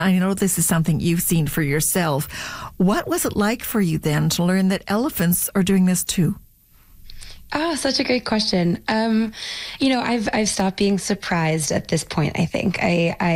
I know this is something you've seen for yourself. What was it like for you then to learn that elephants are doing this too? Oh, such a great question. I've stopped being surprised at this point. I think I